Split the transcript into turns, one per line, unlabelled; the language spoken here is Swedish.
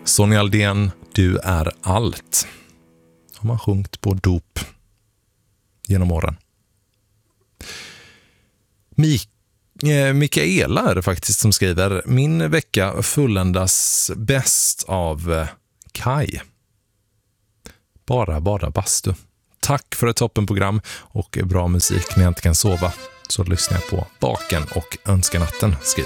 Sonja Aldén, du är allt. Har man sjungit på dop genom åren. Mikaela är det faktiskt som skriver: min vecka fulländas bäst av Kai. Bara bastu. Tack för ett toppenprogram och bra musik när jag inte kan sova. Så lyssnar jag på Baken och Önskanatten, skriver